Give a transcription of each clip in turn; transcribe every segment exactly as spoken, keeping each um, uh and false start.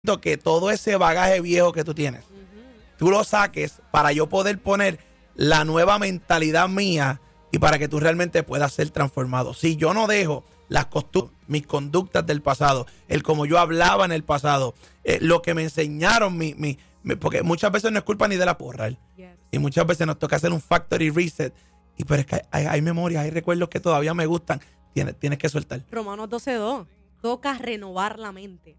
que todo ese bagaje viejo que tú tienes, uh-huh, tú lo saques para yo poder poner la nueva mentalidad mía y para que tú realmente puedas ser transformado. Si yo no dejo las costumbres, mis conductas del pasado, el como yo hablaba en el pasado, eh, lo que me enseñaron, mi, mi, mi, porque muchas veces no es culpa ni de la porra, yes, y muchas veces nos toca hacer un factory reset, y pero es que hay, hay memorias, hay recuerdos que todavía me gustan, tienes, tienes que soltar. Romanos doce dos, toca renovar la mente.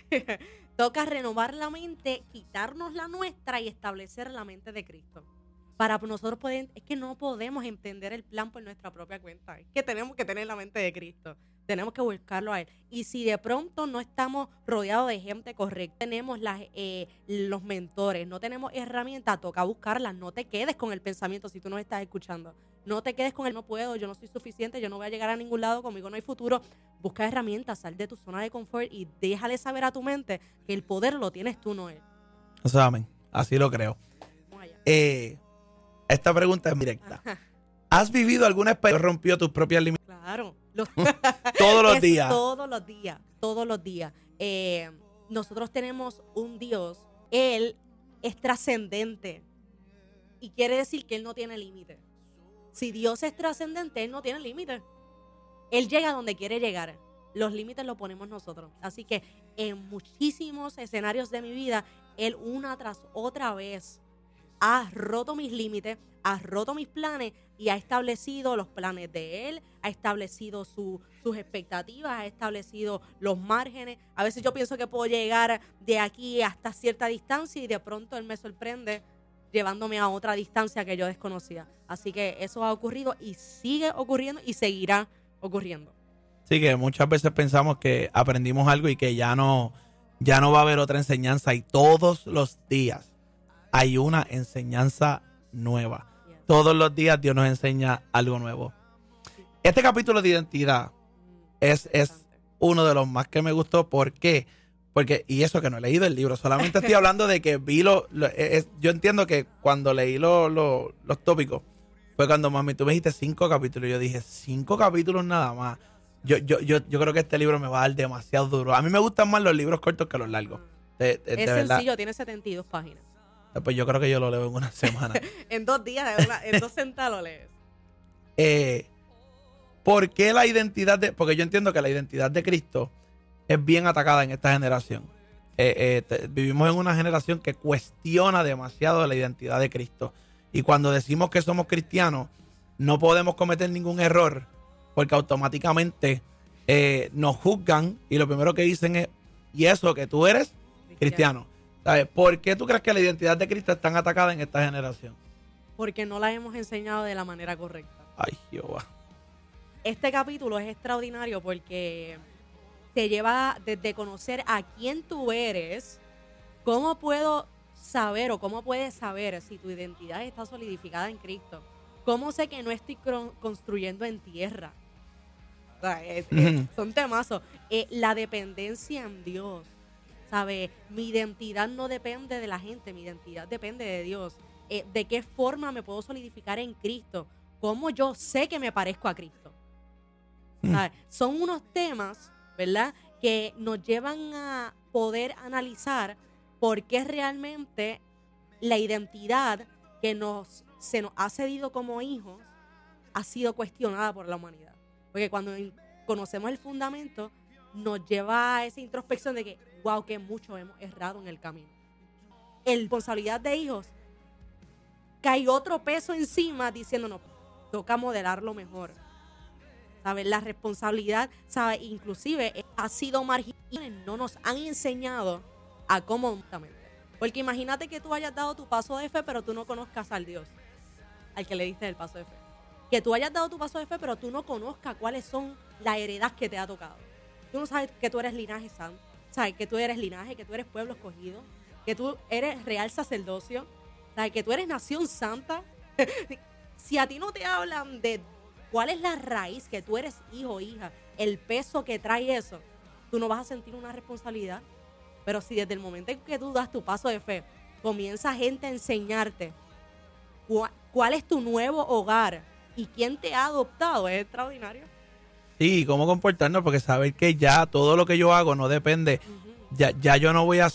Toca renovar la mente, quitarnos la nuestra y establecer la mente de Cristo. Para nosotros poder, es que no podemos entender el plan por nuestra propia cuenta. Es que tenemos que tener la mente de Cristo. Tenemos que buscarlo a Él. Y si de pronto no estamos rodeados de gente correcta, tenemos las, eh, los mentores, no tenemos herramientas, toca buscarlas. No te quedes con el pensamiento si tú nos estás escuchando. No te quedes con el no puedo, yo no soy suficiente, yo no voy a llegar a ningún lado, conmigo no hay futuro. Busca herramientas, sal de tu zona de confort y déjale saber a tu mente que el poder lo tienes tú, no él. O sea, amén. Así lo creo. Eh, esta pregunta es directa. ¿Has vivido alguna experiencia que rompió tus propias límites? Claro. Los todos los días. Todos los días, todos los días. Eh, nosotros tenemos un Dios, Él es trascendente y quiere decir que Él no tiene límite. Si Dios es trascendente, Él no tiene límite. Él llega donde quiere llegar. Los límites los ponemos nosotros. Así que en muchísimos escenarios de mi vida, Él una tras otra vez ha roto mis límites, ha roto mis planes y ha establecido los planes de Él, ha establecido su, sus expectativas, ha establecido los márgenes. A veces yo pienso que puedo llegar de aquí hasta cierta distancia y de pronto Él me sorprende llevándome a otra distancia que yo desconocía. Así que eso ha ocurrido y sigue ocurriendo y seguirá ocurriendo. Sí, que muchas veces pensamos que aprendimos algo y que ya no, ya no va a haber otra enseñanza, y todos los días hay una enseñanza nueva. Yes. Todos los días Dios nos enseña algo nuevo. Sí. Este capítulo de identidad es, es uno de los más que me gustó. ¿Por qué? Porque, y eso que no he leído el libro, solamente estoy hablando de que vi lo, lo es, yo entiendo que cuando leí lo, lo, los tópicos, fue cuando, mami, tú me dijiste cinco capítulos, y yo dije, cinco capítulos nada más. Yo, yo, yo, yo creo que este libro me va a dar demasiado duro. A mí me gustan más los libros cortos que los largos. De, de, es de sencillo, verdad. Tiene setenta y dos páginas. Pues yo creo que yo lo leo en una semana. En dos días, en, una, en dos sentadas lo lees. Eh, ¿Por qué la identidad de...? Porque yo entiendo que la identidad de Cristo es bien atacada en esta generación. Eh, eh, te, vivimos en una generación que cuestiona demasiado la identidad de Cristo. Y cuando decimos que somos cristianos, no podemos cometer ningún error, porque automáticamente eh, nos juzgan y lo primero que dicen es, ¿y eso que tú eres cristiano? cristiano. ¿Sabes? ¿Por qué tú crees que la identidad de Cristo es tan atacada en esta generación? Porque no la hemos enseñado de la manera correcta. Ay, Jehová. Este capítulo es extraordinario porque te lleva desde conocer a quién tú eres, cómo puedo saber o cómo puedes saber si tu identidad está solidificada en Cristo, cómo sé que no estoy construyendo en tierra. O sea, es, es, son temazos. Eh, la dependencia en Dios. ¿Sabe? Mi identidad no depende de la gente, mi identidad depende de Dios. Eh, ¿De qué forma me puedo solidificar en Cristo? ¿Cómo yo sé que me parezco a Cristo? ¿Sabe? Son unos temas, ¿verdad?, que nos llevan a poder analizar por qué realmente la identidad que nos, se nos ha cedido como hijos ha sido cuestionada por la humanidad. Porque cuando conocemos el fundamento, nos lleva a esa introspección de que, wow, que mucho hemos errado en el camino. La responsabilidad de hijos, cae otro peso encima diciéndonos, toca modelarlo mejor. ¿Sabes? La responsabilidad, ¿sabes? Inclusive ha sido marginal, no nos han enseñado a cómo justamente. Porque imagínate que tú hayas dado tu paso de fe, pero tú no conozcas al Dios al que le diste el paso de fe. Que tú hayas dado tu paso de fe, pero tú no conozcas cuáles son las heredas que te ha tocado. Tú no sabes que tú eres linaje santo, sabes que tú eres linaje, que tú eres pueblo escogido, que tú eres real sacerdocio, sabes que tú eres nación santa. Si a ti no te hablan de cuál es la raíz, que tú eres hijo o hija, el peso que trae eso, tú no vas a sentir una responsabilidad. Pero si desde el momento en que tú das tu paso de fe, comienza gente a enseñarte cuál, cuál es tu nuevo hogar y quién te ha adoptado, es extraordinario. Sí, cómo comportarnos, porque saber que ya todo lo que yo hago no depende uh-huh. Ya, ya yo no voy a